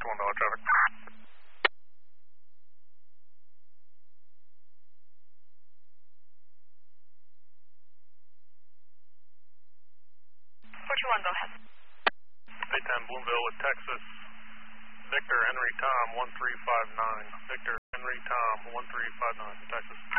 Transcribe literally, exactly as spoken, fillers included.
one dollar traffic. four two one, go ahead. eight ten Bloomville with Texas. Victor Henry Tom one three five nine. Victor Henry Tom one three five nine, Texas.